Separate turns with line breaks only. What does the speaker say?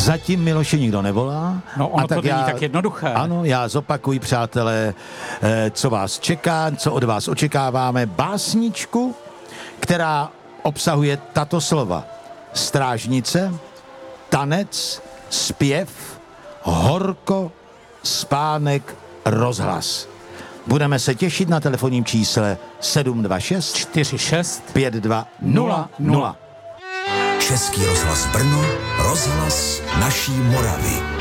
Zatím Miloše nikdo nevolá.
No ono to není tak jednoduché.
Ano, já zopakuji, přátelé, co vás čeká, co od vás očekáváme. Básničku, která obsahuje tato slova. Strážnice, tanec, zpěv, horko, spánek, rozhlas. Budeme se těšit na telefonním čísle 726
46
5200.
Český rozhlas Brno, rozhlas naší Moravy.